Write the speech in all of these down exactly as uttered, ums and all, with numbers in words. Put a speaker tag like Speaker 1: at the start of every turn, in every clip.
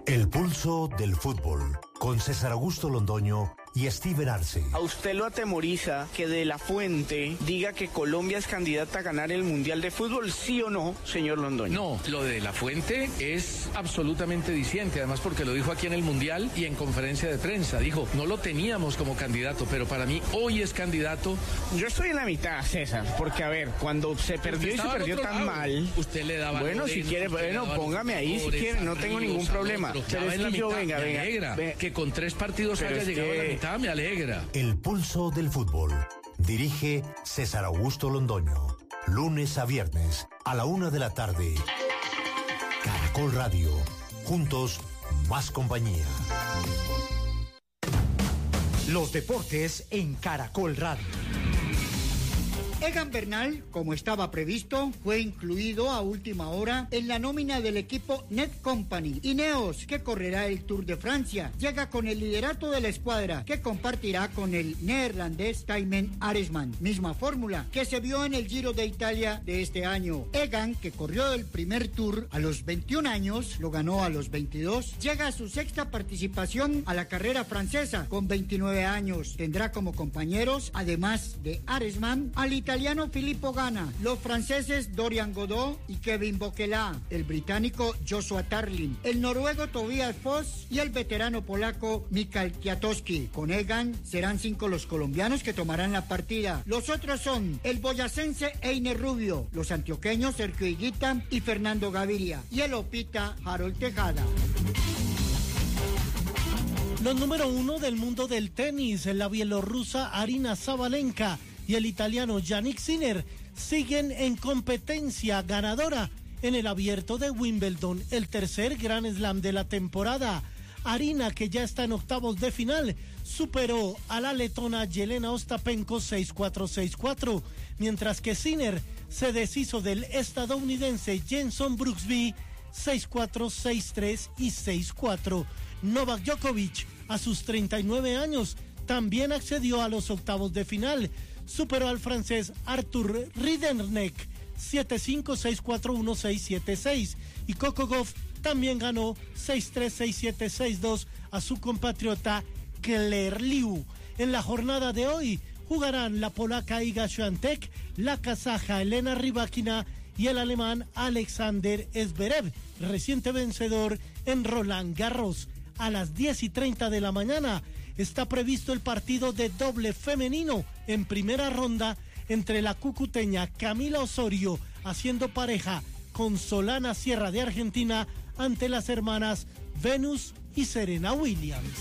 Speaker 1: El pulso del fútbol, con César Augusto Londoño y Steven Arce.
Speaker 2: ¿A usted lo atemoriza que De La Fuente diga que Colombia es candidata a ganar el Mundial de Fútbol, sí o no, señor Londoño?
Speaker 3: No, lo de De La Fuente es absolutamente diciente, además porque lo dijo aquí en el Mundial y en conferencia de prensa. Dijo, no lo teníamos como candidato, pero para mí hoy es candidato.
Speaker 2: Yo estoy en la mitad, César, porque a ver, cuando se perdió y se perdió tan mal...
Speaker 3: Usted le daba...
Speaker 2: Bueno, si quiere, bueno, póngame ahí si quiere, no tengo ningún problema. Pero es que yo, venga, venga.
Speaker 3: Alegra, que con tres partidos haya llegado a la mitad, me alegra.
Speaker 1: El pulso del fútbol. Dirige César Augusto Londoño. Lunes a viernes, a la una de la tarde. Caracol Radio. Juntos, más compañía.
Speaker 4: Los deportes en Caracol Radio. Egan Bernal, como estaba previsto, fue incluido a última hora en la nómina del equipo Net Company. Ineos, que correrá el Tour de Francia, llega con el liderato de la escuadra, que compartirá con el neerlandés Thymen Arensman. Misma fórmula que se vio en el Giro de Italia de este año. Egan, que corrió el primer Tour a los veintiún años, lo ganó a los veintidós, llega a su sexta participación a la carrera francesa con veintinueve años. Tendrá como compañeros, además de Arensman, al italiano Filippo Ganna, los franceses Dorian Godot y Kevin Bokela, el británico Joshua Tarlin, el noruego Tobias Foss y el veterano polaco Mikael Kwiatkowski. Con Egan serán cinco los colombianos que tomarán la partida. Los otros son el boyacense Einer Rubio, los antioqueños Sergio Higuita y Fernando Gaviria, y el opita Harold Tejada.
Speaker 5: Los número uno del mundo del tenis, la bielorrusa Arina Sabalenka y el italiano Jannik Sinner, siguen en competencia ganadora en el abierto de Wimbledon, el tercer Grand Slam de la temporada. Arina, que ya está en octavos de final, superó a la letona Yelena Ostapenko seis cuatro seis cuatro, mientras que Sinner se deshizo del estadounidense Jenson Brooksby seis cuatro, seis tres y seis cuatro. Novak Djokovic, a sus treinta y nueve años, también accedió a los octavos de final. Superó al francés Arthur Ridderneck siete cinco, seis cuatro, uno seis, siete seis, y Coco Gauff también ganó seis tres, seis siete, seis dos a su compatriota Claire Liu. En la jornada de hoy jugarán la polaca Iga Świątek, la kazaja Elena Rybakina y el alemán Alexander Zverev, reciente vencedor en Roland Garros. A las diez y treinta de la mañana está previsto el partido de doble femenino en primera ronda entre la cucuteña Camila Osorio haciendo pareja con Solana Sierra de Argentina ante las hermanas Venus y Serena Williams.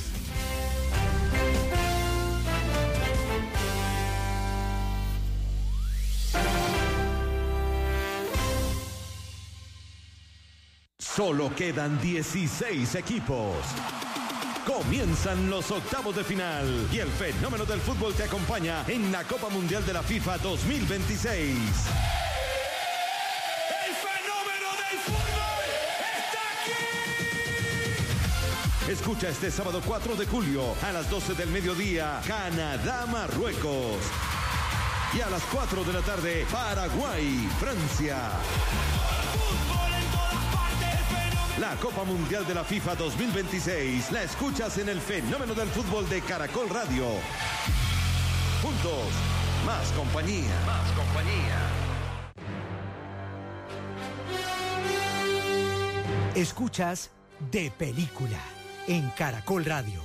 Speaker 6: Solo quedan dieciséis equipos. Comienzan los octavos de final y el fenómeno del fútbol te acompaña en la Copa Mundial de la FIFA dos mil veintiséis.
Speaker 7: ¡El fenómeno del fútbol está aquí!
Speaker 6: Escucha este sábado cuatro de julio a las doce del mediodía, Canadá-Marruecos. Y a las cuatro de la tarde, Paraguay-Francia. La Copa Mundial de la FIFA dos mil veintiséis la escuchas en el fenómeno del fútbol de Caracol Radio. Juntos, más compañía. Más compañía.
Speaker 4: Escuchas De Película en Caracol Radio.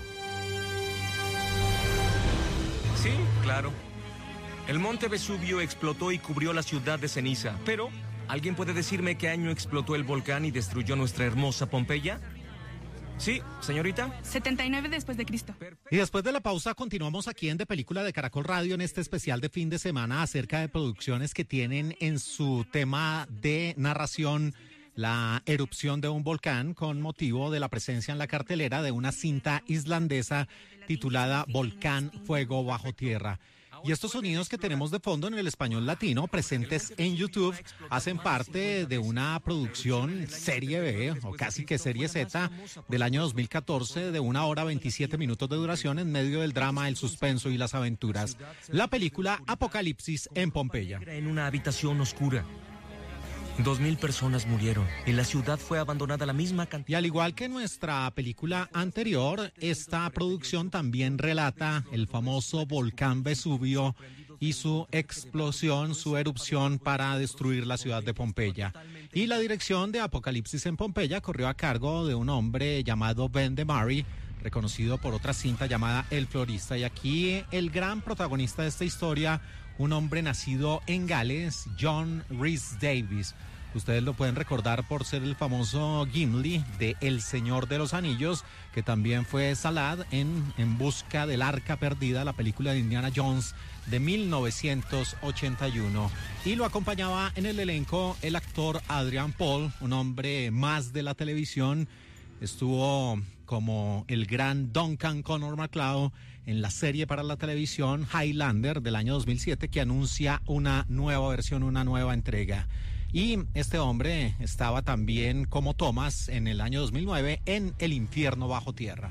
Speaker 8: Sí, claro. El monte Vesubio explotó y cubrió la ciudad de ceniza, pero ¿alguien puede decirme qué año explotó el volcán y destruyó nuestra hermosa Pompeya? Sí, señorita.
Speaker 9: setenta y nueve después de Cristo.
Speaker 10: Y después de la pausa continuamos aquí en De Película de Caracol Radio en este especial de fin de semana acerca de producciones que tienen en su tema de narración la erupción de un volcán con motivo de la presencia en la cartelera de una cinta islandesa titulada Volcán Fuego Bajo Tierra. Y estos sonidos que tenemos de fondo en el español latino presentes en YouTube hacen parte de una producción serie B o casi que serie Z del año dos mil catorce de una hora veintisiete minutos de duración en medio del drama, el suspenso y las aventuras. La película Apocalipsis en Pompeya.
Speaker 8: En una habitación oscura. Dos mil personas murieron y la ciudad fue abandonada la misma cantidad.
Speaker 10: Y al igual que nuestra película anterior, esta producción también relata el famoso volcán Vesubio y su explosión, su erupción para destruir la ciudad de Pompeya. Y la dirección de Apocalipsis en Pompeya corrió a cargo de un hombre llamado Ben DeMari, reconocido por otra cinta llamada El Florista. Y aquí el gran protagonista de esta historia, un hombre nacido en Gales, John Rhys Davies. Ustedes lo pueden recordar por ser el famoso Gimli de El Señor de los Anillos, que también fue Salad en En Busca del Arca Perdida, la película de Indiana Jones de mil novecientos ochenta y uno. Y lo acompañaba en el elenco el actor Adrian Paul, un hombre más de la televisión. Estuvo como el gran Duncan Connor MacLeod en la serie para la televisión Highlander del año dos mil siete, que anuncia una nueva versión, una nueva entrega. Y este hombre estaba también como Thomas en el año dos mil nueve en El Infierno Bajo Tierra.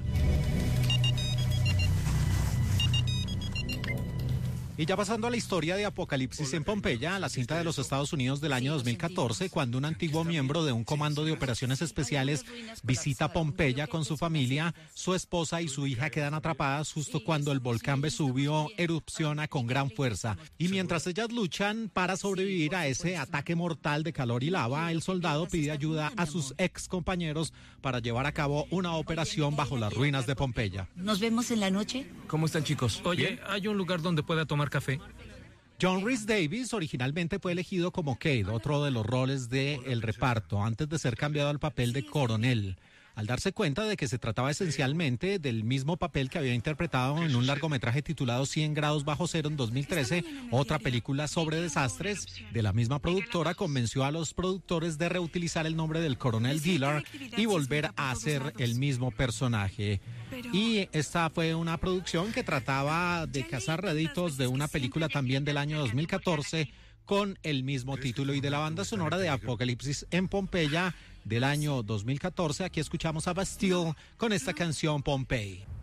Speaker 10: Y ya pasando a la historia de Apocalipsis en Pompeya, la cinta de los Estados Unidos del año dos mil catorce, cuando un antiguo miembro de un comando de operaciones especiales visita Pompeya con su familia, su esposa y su hija quedan atrapadas justo cuando el volcán Vesubio erupciona con gran fuerza. Y mientras ellas luchan para sobrevivir a ese ataque mortal de calor y lava, el soldado pide ayuda a sus ex compañeros para llevar a cabo una operación bajo las ruinas de Pompeya.
Speaker 9: ¿Nos vemos en la noche?
Speaker 8: ¿Cómo están, chicos?
Speaker 11: Oye, ¿bien? ¿Hay un lugar donde pueda tomar café?
Speaker 10: John Rhys Davies originalmente fue elegido como Cade, otro de los roles del reparto, antes de ser cambiado al papel de coronel. Al darse cuenta de que se trataba esencialmente del mismo papel que había interpretado en un largometraje titulado cien grados bajo cero en dos mil trece, otra película sobre desastres de la misma productora, convenció a los productores de reutilizar el nombre del coronel Dillard y volver a hacer el mismo personaje. Y esta fue una producción que trataba de cazar réditos de una película también del año dos mil catorce con el mismo título y de la banda sonora de Apocalipsis en Pompeya del año dos mil catorce. Aquí escuchamos a Bastille con esta canción Pompeii.